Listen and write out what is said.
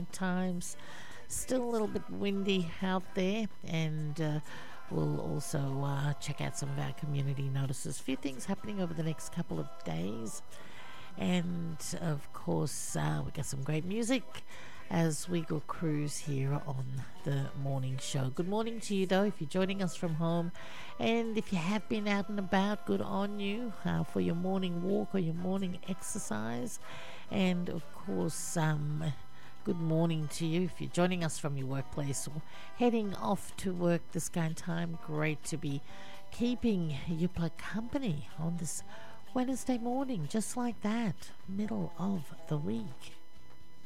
times. Still a little bit windy out there, and we'll also check out some of our community notices. A few things happening over the next couple of days. And, of course, we got some great music as we go cruise here on the morning show. Good morning to you, though, if you're joining us from home. And if you have been out and about, good on you for your morning walk or your morning exercise. And, of course, good morning to you if you're joining us from your workplace or heading off to work this kind of time. Great to be keeping you company on this Wednesday morning, just like that, middle of the week.